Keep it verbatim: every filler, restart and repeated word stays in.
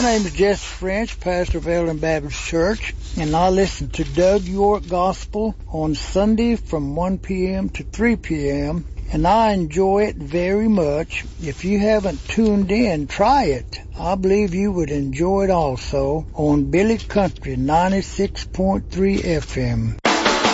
name is Jesse French, pastor of Ellen Baptist Church, and I listen to Doug York Gospel on Sunday from one p.m. to three p.m., and I enjoy it very much. If you haven't tuned in, try it. I believe you would enjoy it also on Billy Country ninety-six point three F M.